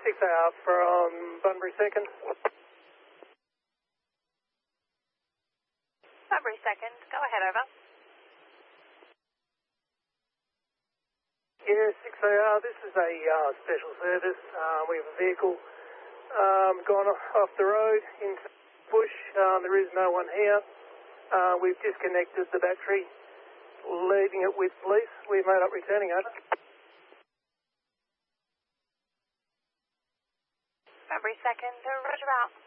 6AR from Bunbury 2nd. Bunbury 2nd, go ahead, over. Yeah, 6AR, this is a special service. We have a vehicle gone off the road into the bush. There is no one here. We've disconnected the battery, leaving it with police. We've made up returning, over. Bunbury 2nd, roger out.